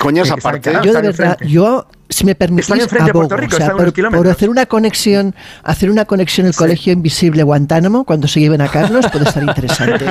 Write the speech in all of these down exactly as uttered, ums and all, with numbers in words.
Coñas, aparte... Yo de verdad, yo... Si me permitís, abogo, Rico, o sea, por, por hacer una conexión, hacer una conexión el sí. Colegio Invisible Guantánamo, cuando se lleven a Carlos, puede estar interesante.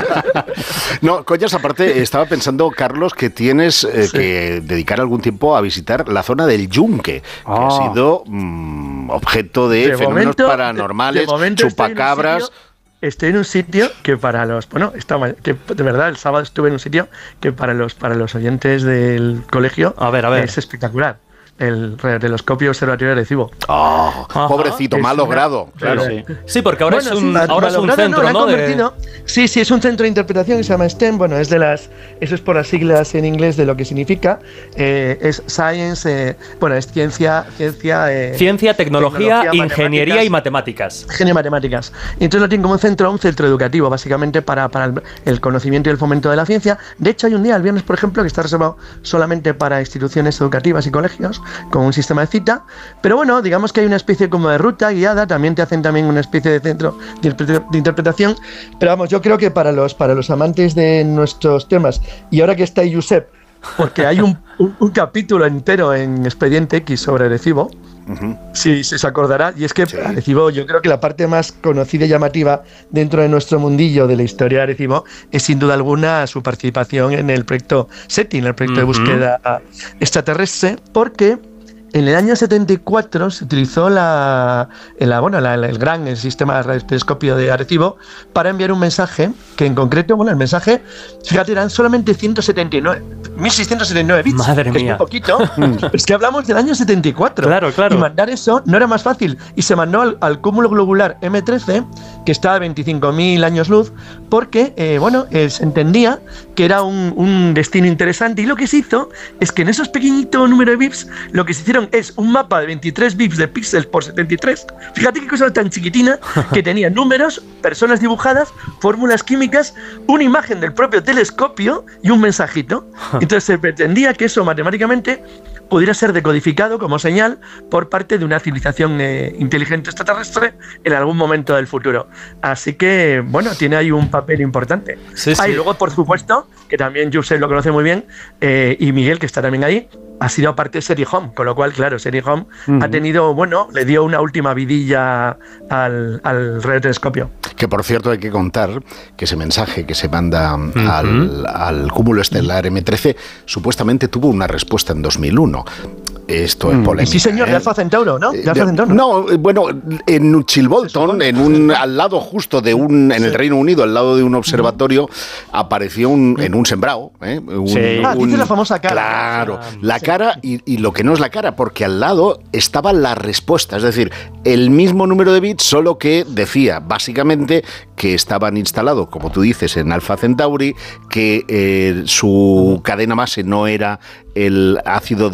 No, Coñas, aparte, estaba pensando, Carlos, que tienes eh, sí. que dedicar algún tiempo a visitar la zona del Yunque, oh. que ha sido mmm, objeto de, de fenómenos momento, paranormales, de, de chupacabras... Estoy en un sitio que para los, bueno, estaba, que de verdad el sábado estuve en un sitio que para los para los oyentes del colegio a ver, a ver. es espectacular. El telescopio observatorio de Arecibo. Oh, pobrecito, mal logrado. Una, claro. Sí. sí, porque ahora bueno, es un, sí, ahora es un centro, no, ¿no? De... Sí, sí, es un centro de interpretación que se llama STEM. Bueno, es de las, eso es por las siglas en inglés de lo que significa. Eh, es Science, eh, bueno, es ciencia, ciencia, eh, ciencia, tecnología, tecnología ingeniería y matemáticas. Ingeniería y matemáticas. Y entonces lo tienen como un centro, un centro educativo, básicamente para, para el, el conocimiento y el fomento de la ciencia. De hecho, hay un día, el viernes, por ejemplo, que está reservado solamente para instituciones educativas y colegios, con un sistema de cita, pero bueno, digamos que hay una especie como de ruta guiada, también te hacen también una especie de centro de, de interpretación, pero vamos, yo creo que para los, para los amantes de nuestros temas, y ahora que está Josep, porque hay un, un, un capítulo entero en Expediente X sobre Arecibo, uh-huh. si, si se acordará, y es que sí. Arecibo, yo creo que la parte más conocida y llamativa dentro de nuestro mundillo de la historia de Arecibo es sin duda alguna su participación en el proyecto SETI, en el proyecto uh-huh. de búsqueda extraterrestre, porque en el año setenta y cuatro se utilizó la, la, bueno, la, el gran el sistema de radiotelescopio de Arecibo para enviar un mensaje que en concreto, bueno, el mensaje, fíjate, eran solamente ciento setenta y nueve, mil seiscientos setenta y nueve bits. Madre que mía. Es muy poquito. Es que hablamos del año setenta y cuatro. Claro, claro. Y mandar eso no era más fácil. Y se mandó al, al cúmulo globular eme trece, que está a veinticinco mil años luz, porque, eh, bueno, eh, se entendía que era un, un destino interesante. Y lo que se hizo es que en esos pequeñitos números de bits, lo que se hicieron es un mapa de veintitrés bits de píxeles por setenta y tres. Fíjate qué cosa tan chiquitina, que tenía números, personas dibujadas, fórmulas químicas, una imagen del propio telescopio y un mensajito. Entonces se pretendía que eso matemáticamente pudiera ser decodificado como señal por parte de una civilización eh, inteligente extraterrestre en algún momento del futuro. Así que, bueno, tiene ahí un papel importante. Sí, sí. Ah, y luego, por supuesto, que también Josep lo conoce muy bien, eh, y Miguel, que está también ahí, ha sido parte de Seri Home, con lo cual, claro, Seri Home uh-huh. ha tenido, bueno, le dio una última vidilla al, al radiotelescopio. Que, por cierto, hay que contar que ese mensaje que se manda uh-huh. al, al cúmulo estelar eme trece supuestamente tuvo una respuesta en dos mil uno. Esto es polémico. Sí, señor, de Alfa Centauro, ¿no? De Alfa Centauro. No, bueno, en Chilbolton, en un, al lado justo de un, en el Reino Unido, al lado de un observatorio, apareció un, en un sembrado. ¿eh? Un, sí. Ah, un, dice la famosa cara. Claro, ah, la sí. cara y, y lo que no es la cara, porque al lado estaba la respuesta, es decir, el mismo número de bits, solo que decía básicamente que estaban instalados, como tú dices, en Alfa Centauri, que eh, su cadena base no era el ácido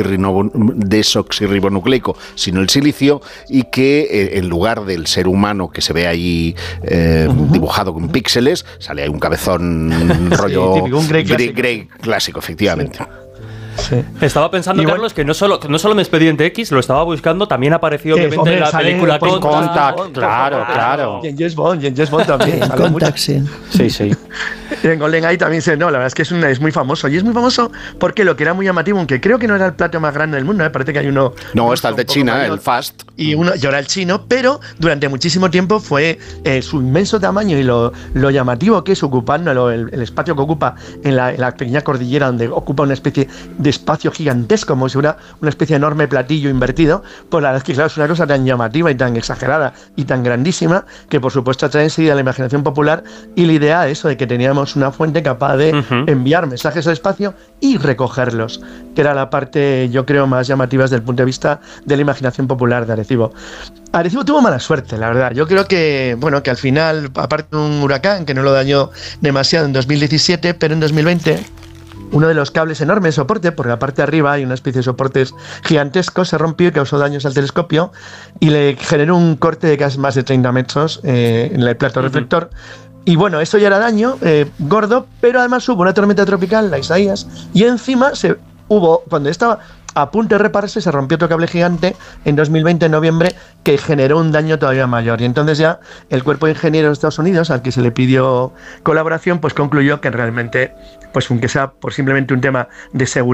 desoxirribonucleico, sino el silicio, y que eh, en lugar del ser humano que se ve ahí eh, uh-huh. dibujado con píxeles, sale ahí un cabezón rollo sí, típico, un Grey clásico. Grey clásico, efectivamente. Sí. Sí. Estaba pensando, igual, Carlos, que no solo, no solo en Expediente X, lo estaba buscando, también apareció obviamente hombre, en la película Contact. Contact. Contact, claro, claro. Y en James Bond, y en James Bond también. En Contact, sí. Sí, sí. Y en GoldenEye también se, no, la verdad es que es, una, es muy famoso. Y es muy famoso porque lo que era muy llamativo, aunque creo que no era el plato más grande del mundo, me parece que hay uno... No, está el de China, mayor, el FAST. Y uno, yo era el chino, pero durante muchísimo tiempo fue eh, su inmenso tamaño y lo, lo llamativo que es ocupando lo, el, el espacio que ocupa en la, en la pequeña cordillera, donde ocupa una especie de espacio gigante, como si fuera una especie de enorme platillo invertido, pues la verdad es que claro, es una cosa tan llamativa y tan exagerada y tan grandísima que por supuesto atrae enseguida la imaginación popular, y la idea eso de que teníamos una fuente capaz de uh-huh. enviar mensajes al espacio y recogerlos, que era la parte yo creo más llamativa desde el punto de vista de la imaginación popular de Arecibo. Arecibo tuvo mala suerte, la verdad. Yo creo que, bueno, que al final, aparte de un huracán que no lo dañó demasiado en dos mil diecisiete, pero en dos mil veinte uno de los cables enormes de soporte, porque la parte de arriba hay una especie de soportes gigantescos, se rompió y causó daños al telescopio y le generó un corte de casi más de treinta metros eh, en el plato uh-huh. reflector. Y bueno, eso ya era daño eh, gordo, pero además hubo una tormenta tropical, la Isaías, y encima se hubo, cuando estaba a punto de repararse, se rompió otro cable gigante en dos mil veinte, en noviembre, que generó un daño todavía mayor. Y entonces ya el Cuerpo de Ingenieros de Estados Unidos, al que se le pidió colaboración, pues concluyó que realmente, pues aunque sea por simplemente un tema de seguridad,